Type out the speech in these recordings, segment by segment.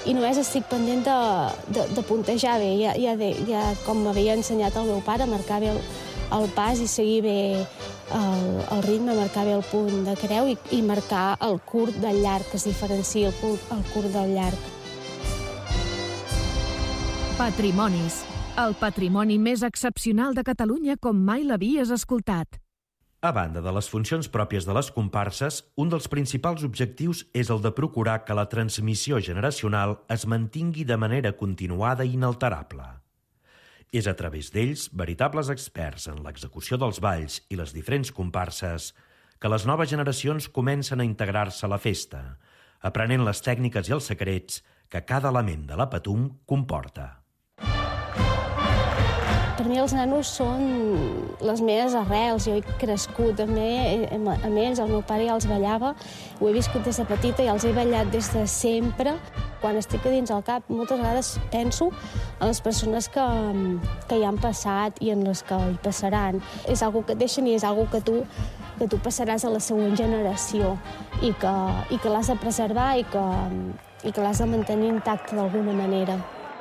i només estic pendent de puntejar bé. Ja com m'havia ensenyat el meu pare, marcar bé el pas i seguir bé el ritme, marcar bé el punt de creu i marcar el curt del llarg, que es diferencia el curt del llarg. Patrimonis. El patrimoni més excepcional de Catalunya com mai l'havies escoltat. A banda de les funcions pròpies de les comparses, un dels principals objectius és el de procurar que la transmissió generacional es mantingui de manera continuada i inalterable. És a través d'ells, veritables experts en l'execució dels balls i les diferents comparses, que les noves generacions comencen a integrar-se a la festa, aprenent les tècniques i els secrets que cada element de la Patum comporta. Per mi els nanos són les meves arrels. Jo he crescut amb ells, el meu pare ja els ballava, ho he viscut des de petita i els he ballat des de sempre. Quan estic a dins el cap, moltes vegades penso en les persones que hi han passat i en les que hi passaran. És algo que et deixen i és algo que tu passaràs a la següent generació i que l'has de preservar i que l'has de mantenir intacte d'alguna manera.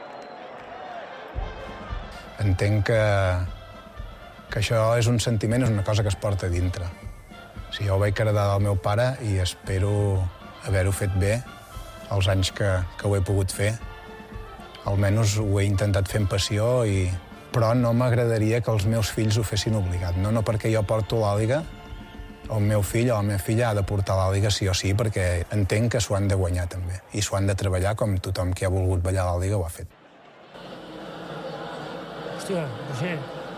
Entenc que això és un sentiment, és una cosa que es porta a dintre. Jo ho vaig heredar del meu pare i espero haver-ho fet bé els anys que ho he pogut fer. Almenys ho he intentat fer amb passió, però no m'agradaria que els meus fills ho fessin obligat. No perquè jo porto l'àliga, el meu fill o la meva filla ha de portar l'àliga sí o sí, perquè entenc que s'ho han de guanyar també. I s'ho han de treballar com tothom que ha volgut ballar l'àliga ho ha fet. Hòstia, Roger,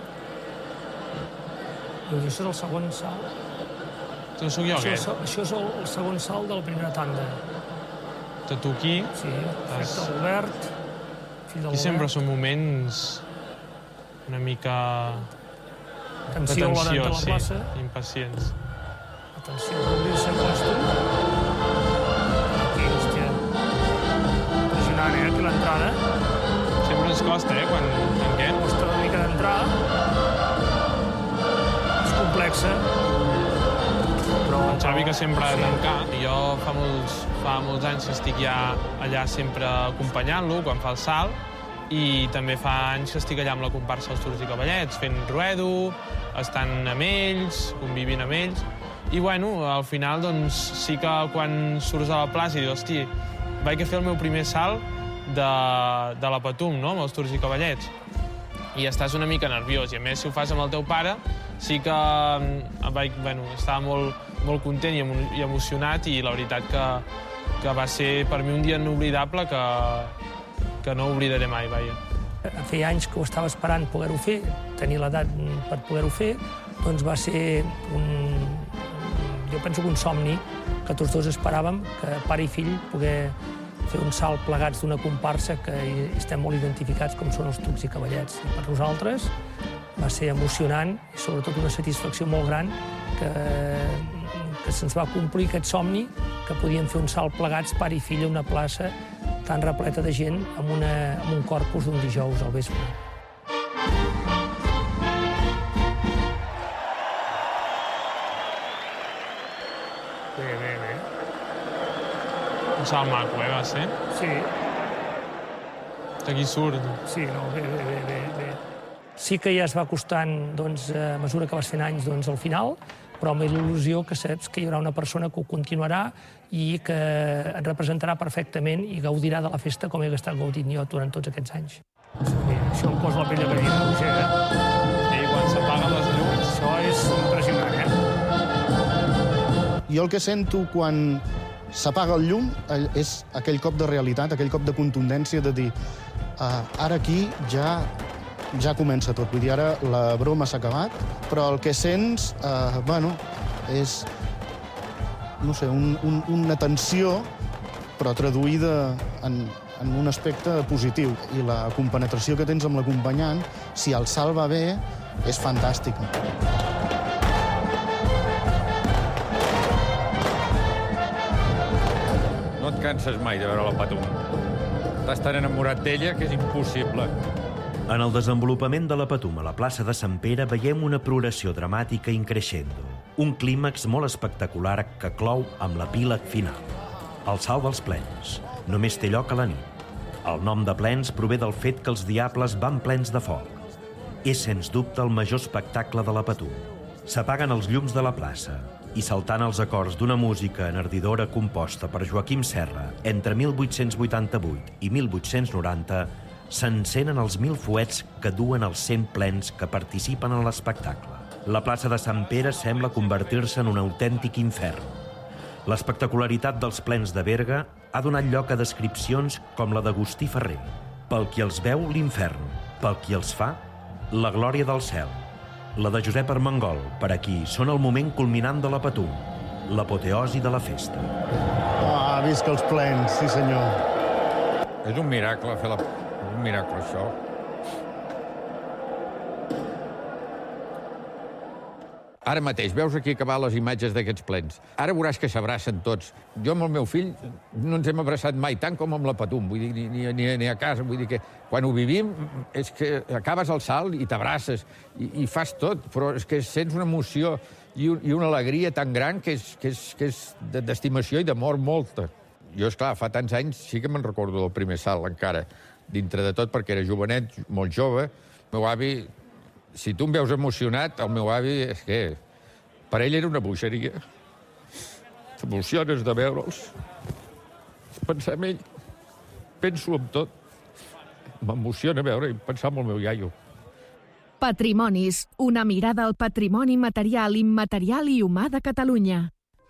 això és el segon salt. Tu sóc jo, aquest? Això és el segon salt de la primera tanda. Tu aquí? Sí, efecte Albert, fill de l'Albert. I sempre són moments una mica... Tensió a l'hora de la plaça. Impacients. Atenció, que hauria de ser costum. Aquí, hòstia. Impressionant, aquí l'entrada. Sempre ens costa, quan tanquem. Costa una mica d'entrar. És complexa. El Xavi, que sempre ha de tancar. Jo fa molts anys que estic ja allà sempre acompanyant-lo quan fa el salt, i també fa anys que estic allà amb la comparsa dels Toros i Cavallets, fent ruedo, estant amb ells, convivint amb ells. I, bueno, al final, doncs, sí que quan surts a la plaça i dius, hosti, vaig fer el meu primer salt de la Patum, no?, amb els Toros i Cavallets. I estàs una mica nerviós. I, a més, si ho fas amb el teu pare, sí que estava molt content i emocionat, i la veritat que va ser per mi un dia inoblidable que no oblidaré mai, vaja. Feia anys que ho estava esperant poder-ho fer, tenir l'edat per poder-ho fer, doncs va ser jo penso que un somni que tots dos esperàvem, que pare i fill poder fer un salt plegats d'una comparsa que hi estem molt identificats, com són els Toros i Cavallets. I per nosaltres va ser emocionant i sobretot una satisfacció molt gran que se'ns va complir aquest somni, que podíem fer un salt plegats, pare i fill, a una plaça tan repleta de gent amb un corpus d'un dijous al vespre. Bé. Un salt maco, va ser? Sí. D'aquí surt. Sí, no, bé. Sí que ja es va costant, doncs, a mesura que vas fent anys, doncs, al final, però amb il·lusió que saps que hi haurà una persona que ho continuarà i que et representarà perfectament i gaudirà de la festa com he estat gaudint jo durant tots aquests anys. Bé, això em posa la pell de gallina, Roger, I quan s'apaguen les llums... Això és impressionant, Jo el que sento quan s'apaga el llum és aquell cop de realitat, aquell cop de contundència de dir ara aquí ja comença tot. Vull dir, ara la broma s'ha acabat, però el que sents, és, no sé, una tensió, però traduïda en un aspecte positiu. I la compenetració que tens amb l'acompanyant, si el salt va bé, és fantàstica. No et canses mai de veure la Patum. Estàs tan enamorat d'ella que és impossible. En el desenvolupament de la Patum a la plaça de Sant Pere veiem una progressió dramàtica increixendo, un clímax molt espectacular que clou amb l'epíleg final. El salt dels plens només té lloc a la nit. El nom de plens prové del fet que els diables van plens de foc. És, sens dubte, el major espectacle de la Patum. S'apaguen els llums de la plaça i, saltant els acords d'una música enardidora composta per Joaquim Serra entre 1888 i 1890, s'encenen els 1.000 fuets que duen els 100 plens que participen en l'espectacle. La plaça de Sant Pere sembla convertir-se en un autèntic infern. L'espectacularitat dels plens de Berga ha donat lloc a descripcions com la d'Agustí Ferrer. Pel qui els veu, l'infern. Pel qui els fa, la glòria del cel. La de Josep Armengol, per aquí, són el moment culminant de la Patum, l'apoteosi de la festa. Ah, visca els plens, sí senyor. És un miracle fer un miracle, això. Ara mateix, veus aquí acabar les imatges d'aquests plens. Ara veuràs que s'abracen tots. Jo amb el meu fill no ens hem abraçat mai tant com amb la Patum, vull dir, ni a casa. Vull dir que quan ho vivim és que acabes el salt i t'abraces i fas tot, però és que sents una emoció i una alegria tan gran que és d'estimació i d'amor molta. Jo, esclar, fa tants anys sí que me'n recordo del primer salt encara, dintre de tot, perquè era jovenet, molt jove. El meu avi, si tu em veus emocionat, el meu avi és que per ell era una bogeria. T'emociones de veure'ls. Pensar en ell. Penso en tot. M'emociona veure i pensar en el meu iaio. Patrimonis, una mirada al patrimoni material, immaterial i humà de Catalunya.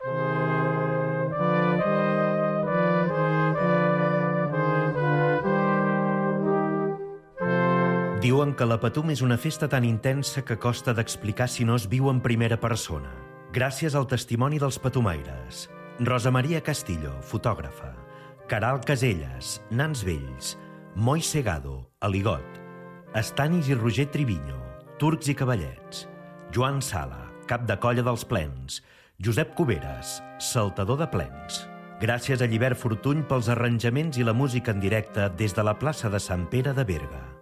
Diuen que la Patum és una festa tan intensa que costa d'explicar si no es viu en primera persona. Gràcies al testimoni dels patumaires. Rosa Maria Castillo, fotògrafa. Caral Caselles, Nans Vells. Moi Segado, Aligot. Estanis i Roger Triviño, Turcs i Cavallets. Joan Sala, cap de colla dels plens. Josep Cuberes, saltador de plens. Gràcies a Llibert Fortuny pels arranjaments i la música en directe des de la plaça de Sant Pere de Berga.